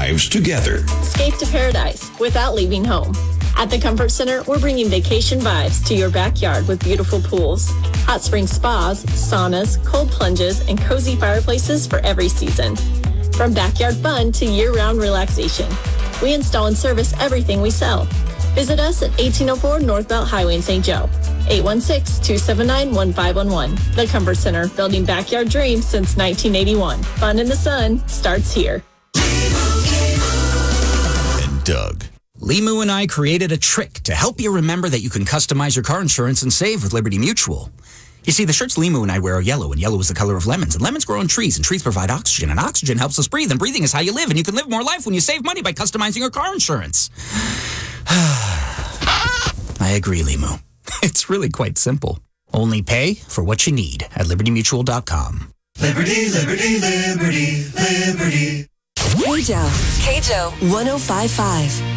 lives together. Escape to paradise without leaving home. At the Comfort Center, we're bringing vacation vibes to your backyard with beautiful pools, hot spring spas, saunas, cold plunges, and cozy fireplaces for every season. From backyard fun to year-round relaxation, we install and service everything we sell. Visit us at 1804 North Belt Highway in St. Joe, 816-279-1511. The Comfort Center, building backyard dreams since 1981. Fun in the sun starts here. And Doug. Limu and I created a trick to help you remember that you can customize your car insurance and save with Liberty Mutual. You see, the shirts Limu and I wear are yellow, and yellow is the color of lemons, and lemons grow on trees, and trees provide oxygen, and oxygen helps us breathe, and breathing is how you live, and you can live more life when you save money by customizing your car insurance. I agree, Limu. It's really quite simple. Only pay for what you need at libertymutual.com. Liberty, liberty, liberty, liberty. KJO 105.5.